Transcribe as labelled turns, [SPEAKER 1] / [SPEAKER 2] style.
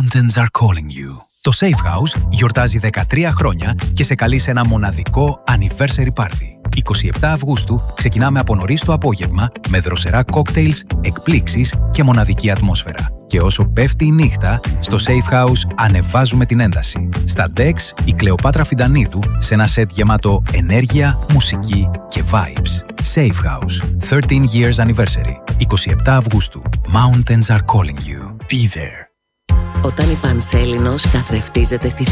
[SPEAKER 1] Mountains are calling you. Το Safe House γιορτάζει 13 χρόνια και σε καλεί σε ένα μοναδικό anniversary party. 27 Αυγούστου ξεκινάμε από νωρίς το απόγευμα με δροσερά κόκτέιλς, εκπλήξεις και μοναδική ατμόσφαιρα. Και όσο πέφτει η νύχτα, στο Safe House ανεβάζουμε την ένταση. Στα decks η Κλεοπάτρα Φιντανίδου σε ένα σετ γεμάτο ενέργεια, μουσική και vibes. Safe House, 13 years anniversary, 27 Αυγούστου. Mountains are calling you. Be there.
[SPEAKER 2] Όταν η Πανσέλινος καθρεφτίζεται στη